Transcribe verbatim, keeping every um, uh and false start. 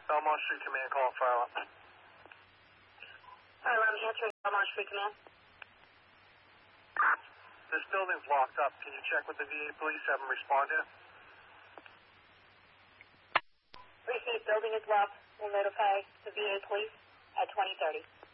Belmont Street Command, call fire up. Fire alarm answering Belmont Street Command. This building's locked up. Can you check with the V A police, have them respond here? Received. Building is locked. We'll notify the V A police at twenty thirty.